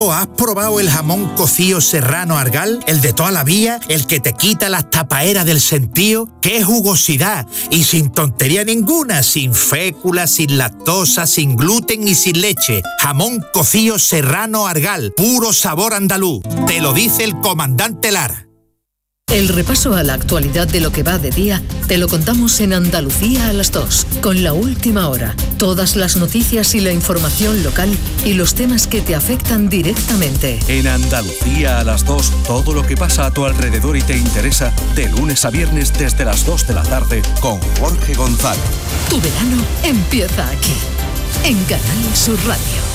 Paco, ¿has probado el jamón cocido serrano Argal? El de toda la vida, el que te quita las tapaeras del sentido. ¡Qué jugosidad! Y sin tontería ninguna, sin fécula, sin lactosa, sin gluten y sin leche. Jamón cocido serrano Argal, puro sabor andaluz. Te lo dice el comandante Lara. El repaso a la actualidad de lo que va de día te lo contamos en Andalucía a las 2, con La Última Hora. Todas las noticias y la información local y los temas que te afectan directamente. En Andalucía a las 2, todo lo que pasa a tu alrededor y te interesa, de lunes a viernes desde las 2 de la tarde con Jorge González. Tu verano empieza aquí, en Canal Sur Radio.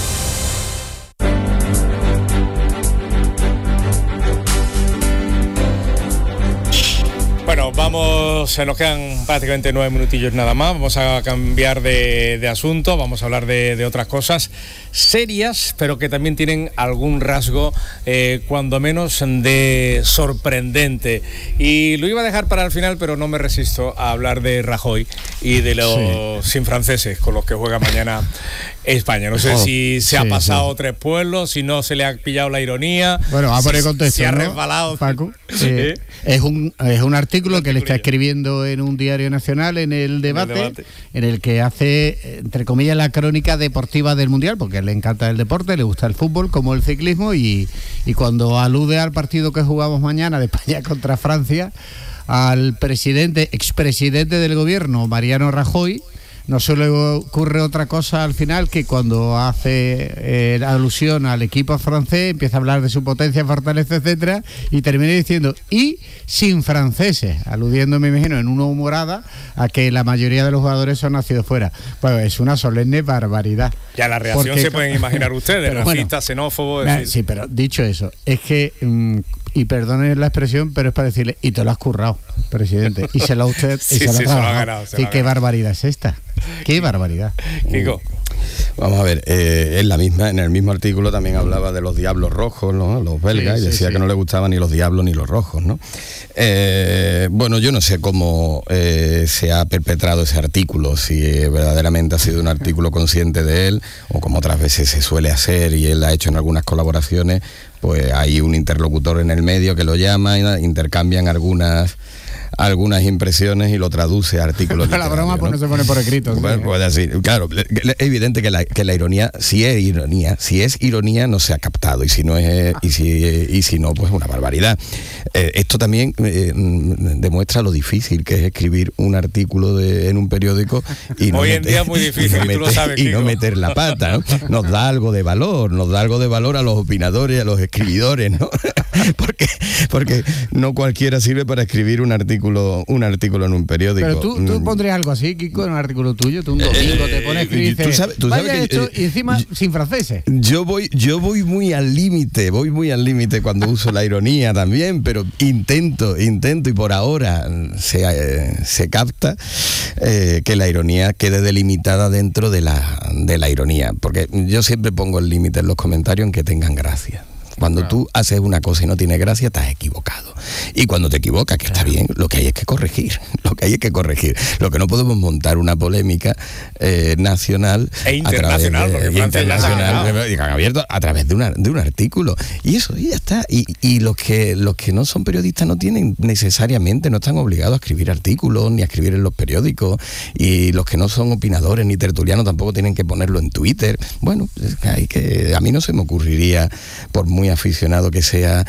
Bueno, vamos, se nos quedan prácticamente 9 minutillos nada más. Vamos a cambiar de asunto, vamos a hablar de otras cosas serias, pero que también tienen algún rasgo, cuando menos, de sorprendente. Y lo iba a dejar para el final, pero no me resisto a hablar de Rajoy y de los sinfranceses con los que juega mañana España. No sé si se ha pasado 3 pueblos, si no se le ha pillado la ironía. Bueno, a poner contexto, se ha ¿no, resbalado, Paco? Es un artículo que le está escribiendo en un diario nacional en el debate, en el que hace, entre comillas, la crónica deportiva del Mundial, porque le encanta el deporte, le gusta el fútbol como el ciclismo, y cuando alude al partido que jugamos mañana de España contra Francia, al expresidente del gobierno, Mariano Rajoy, no se le ocurre otra cosa al final que cuando hace alusión al equipo francés, empieza a hablar de su potencia, fortaleza, etcétera, y termina diciendo, y sin franceses, aludiendo, me imagino, en una humorada a que la mayoría de los jugadores son nacidos fuera. Pues es una solemne barbaridad. Ya la reacción porque, se pueden imaginar ustedes, racista, xenófobo. Sí, pero dicho eso, es que... y perdonen la expresión, pero es para decirle, y te lo has currado, presidente, y se lo ha usted, y se lo ha ganado. ¿Qué barbaridad es esta? ¡Qué barbaridad! Kiko. Vamos a ver, en el mismo artículo también hablaba de los diablos rojos, ¿no? Los belgas, y decía que no le gustaban ni los diablos ni los rojos, ¿no? Bueno, yo no sé cómo se ha perpetrado ese artículo, si verdaderamente ha sido un artículo consciente de él, o como otras veces se suele hacer, y él ha hecho en algunas colaboraciones, pues hay un interlocutor en el medio que lo llama, intercambian algunas impresiones y lo traduce a artículos. La broma, pues, ¿no? Se pone por escrito. Pues, pues así, claro, es evidente que la ironía, si es ironía, no se ha captado, y si no es, y si no, pues una barbaridad. Esto también demuestra lo difícil que es escribir un artículo en un periódico y no hoy en día es muy difícil, tú lo sabes, y no meter la pata, ¿no? Nos da algo de valor a los opinadores, a los escribidores, ¿no? porque no cualquiera sirve para escribir un artículo en un periódico. Pero tú pondrías algo así, Kiko, en un artículo tuyo, tú un domingo te pones a escribir y dices, tú sabes vaya esto, y encima sin franceses. Yo voy muy al límite cuando uso la ironía también, pero intento y por ahora se capta que la ironía quede delimitada dentro de la ironía, porque yo siempre pongo el límite en los comentarios en que tengan gracia. Cuando tú haces una cosa y no tiene gracia, te has equivocado. Y cuando te equivocas, que está bien, lo que hay es que corregir. Lo que no podemos montar una polémica nacional e internacional, abierto a través de un artículo. Y eso, y ya está. Y los que no son periodistas no están obligados a escribir artículos ni a escribir en los periódicos. Y los que no son opinadores ni tertulianos tampoco tienen que ponerlo en Twitter. Bueno, a mí no se me ocurriría, por muy aficionado que sea,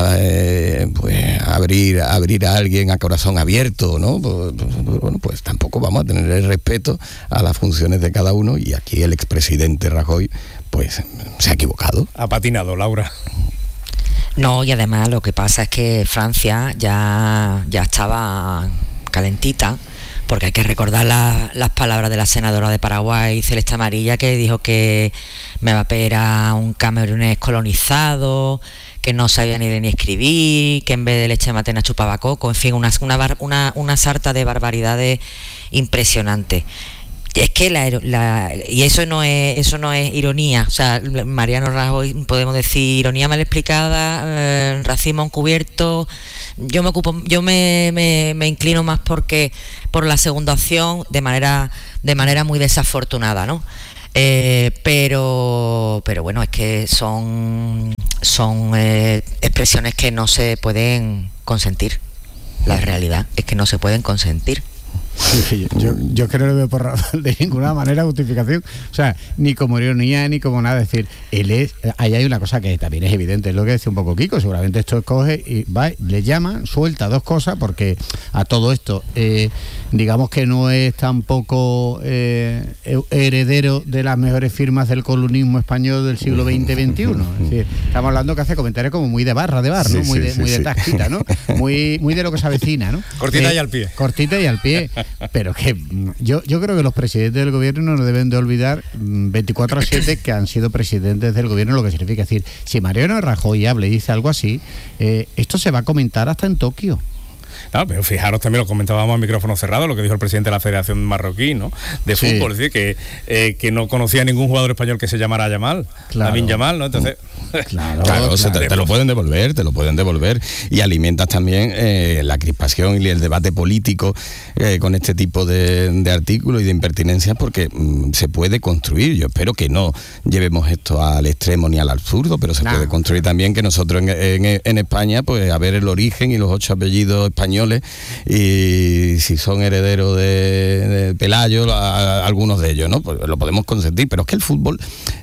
pues abrir a alguien a corazón abierto, ¿no? Bueno, pues tampoco vamos a tener el respeto a las funciones de cada uno, y aquí el expresidente Rajoy pues se ha equivocado. Ha patinado, Laura. No, y además lo que pasa es que Francia ya estaba calentita, porque hay que recordar las palabras de la senadora de Paraguay, Celeste Amarilla, que dijo que Mbappé era un camerunés colonizado, que no sabía ni leer ni escribir, que en vez de leche materna chupaba coco, en fin, una sarta de barbaridades impresionantes. Es que y eso no es ironía, o sea, Mariano Rajoy, podemos decir ironía mal explicada, racismo encubierto. Yo me inclino más por la segunda opción, de manera muy desafortunada, ¿no? Pero bueno, es que son son expresiones que no se pueden consentir. La realidad es que no se pueden consentir. Yo creo que no le veo de ninguna manera justificación, o sea, ni como ironía ni como nada. Es decir, ahí hay una cosa que también es evidente, es lo que decía un poco Kiko, seguramente esto coge y va, le llama, suelta dos cosas, porque a todo esto digamos que no es tampoco heredero de las mejores firmas del columnismo español del siglo XX-XXI. Es decir, estamos hablando que hace comentarios como muy de bar, ¿no? Sí, muy de tasquita, ¿no? Muy de lo que se avecina, ¿no? Cortita y al pie. Cortita y al pie. Pero que yo creo que los presidentes del gobierno no deben de olvidar 24/7 que han sido presidentes del gobierno, lo que significa. Es decir, si Mariano Rajoy habla y dice algo así, esto se va a comentar hasta en Tokio. No, pero fijaros, también lo comentábamos a micrófono cerrado, lo que dijo el presidente de la Federación Marroquí, ¿no? De fútbol, es decir, que no conocía a ningún jugador español que se llamara Yamal, Lamine Yamal, ¿no? Entonces, claro, te lo pueden devolver, y alimentas también la crispación y el debate político con este tipo de artículos y de impertinencias, porque se puede construir. Yo espero que no llevemos esto al extremo ni al absurdo, pero se puede construir también que nosotros en España, pues a ver el origen y los 8 apellidos españoles, y si son herederos de Pelayo, algunos de ellos, ¿no? Pues lo podemos consentir, pero es que el fútbol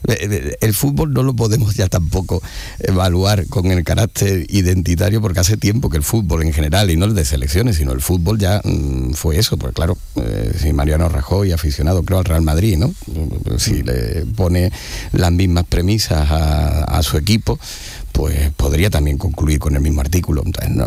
no lo podemos ya tampoco evaluar con el carácter identitario, porque hace tiempo que el fútbol en general, y no el de selecciones, sino el fútbol ya fue eso. Pues claro, si Mariano Rajoy, aficionado creo al Real Madrid, ¿no? Si le pone las mismas premisas a su equipo, pues podría también concluir con el mismo artículo.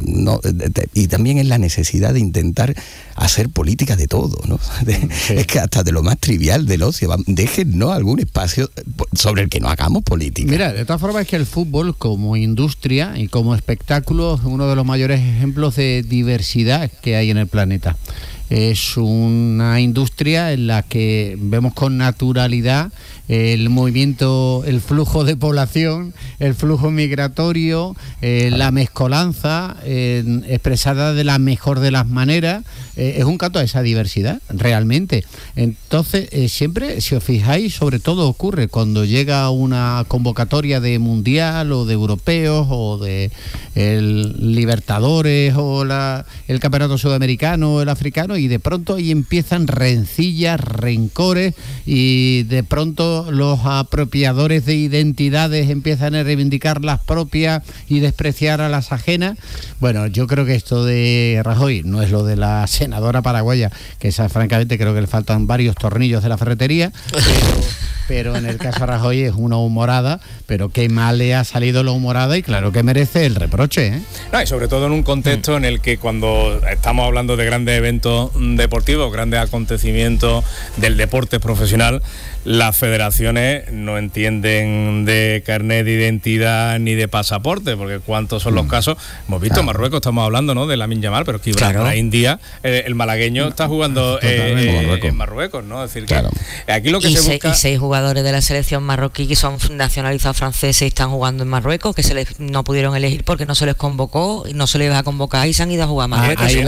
Y también es la necesidad de intentar hacer política de todo, ¿no? Es que hasta de lo más trivial del ocio, déjennos algún espacio sobre el que no hagamos política. Mira, de todas formas es que el fútbol como industria y como espectáculo es uno de los mayores ejemplos de diversidad que hay en el planeta. Es una industria en la que vemos con naturalidad el movimiento, el flujo de población, el flujo migratorio, la mezcolanza expresada de la mejor de las maneras. Es un canto a esa diversidad, realmente. Entonces, siempre, si os fijáis, sobre todo ocurre cuando llega una convocatoria de mundial o de europeos o de el Libertadores o el campeonato sudamericano o el africano, y de pronto ahí empiezan rencillas, rencores, y de pronto los apropiadores de identidades empiezan a reivindicar las propias y despreciar a las ajenas. Bueno, yo creo que esto de Rajoy no es lo de la senadora paraguaya, que esa francamente creo que le faltan varios tornillos de la ferretería, pero en el caso de Rajoy es una humorada, pero qué mal le ha salido la humorada, y claro que merece el reproche, ¿eh? No, y sobre todo en un contexto en el que cuando estamos hablando de grandes eventos deportivos, grandes acontecimientos del deporte profesional, las federaciones no entienden de carnet de identidad ni de pasaporte, porque cuántos son los casos. Hemos visto en Marruecos, estamos hablando, ¿no?, de Lamine Yamal, pero que Ibrahim Díaz, el malagueño, está jugando en Marruecos, ¿no? Es decir, que aquí lo que se busca... Y 6 jugadores de la selección marroquí que son nacionalizados franceses y están jugando en Marruecos, que no pudieron elegir porque no se les convocó, y no se les va a convocar y se han ido a jugar a Marruecos. Hay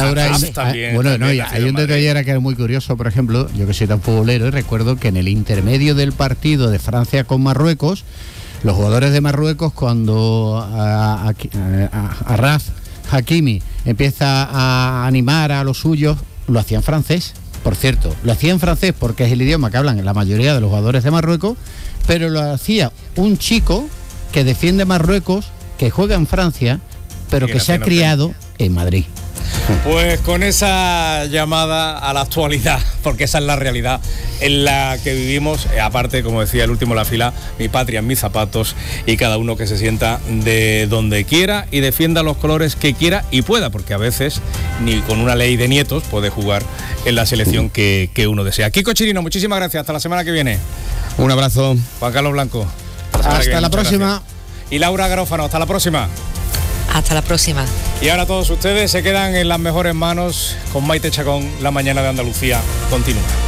un detalle que es muy curioso, por ejemplo, yo que soy tan futbolero, y recuerdo que en el intermedio del partido de Francia con Marruecos, los jugadores de Marruecos, cuando a Raf Hakimi empieza a animar a los suyos, lo hacía en francés. Por cierto, lo hacía en francés porque es el idioma que hablan la mayoría de los jugadores de Marruecos, pero lo hacía un chico que defiende Marruecos, que juega en Francia, pero que se ha criado en Madrid. Pues con esa llamada a la actualidad, porque esa es la realidad en la que vivimos, aparte, como decía el último en la fila, mi patria en mis zapatos, y cada uno que se sienta de donde quiera y defienda los colores que quiera y pueda, porque a veces ni con una ley de nietos puede jugar en la selección que uno desea. Kiko Chirino, muchísimas gracias, hasta la semana que viene. Un abrazo. Juan Carlos Blanco, hasta la próxima. Gracias. Y Laura Garófano, hasta la próxima. Hasta la próxima. Y ahora todos ustedes se quedan en las mejores manos con Maite Chacón. La mañana de Andalucía continúa.